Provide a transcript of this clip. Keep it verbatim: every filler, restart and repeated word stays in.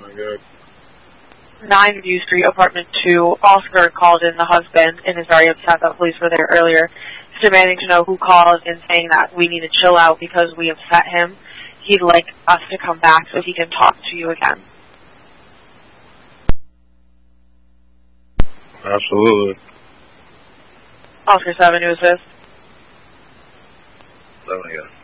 my God. nine View Street, apartment two. Oscar called in the husband and is very upset that police were there earlier. He's demanding to know who called and saying that we need to chill out because we upset him. He'd like us to come back so he can talk to you again. Absolutely. Oscar seven, who is this? seven again.